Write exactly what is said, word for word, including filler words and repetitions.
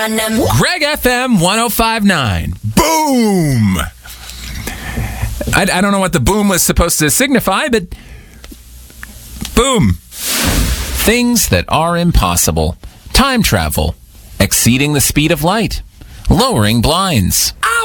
on them. Greg F M one oh five point nine. Boom! I, I don't know what the boom was supposed to signify, but boom. Things that are impossible. Time travel. Exceeding the speed of light. Lowering blinds.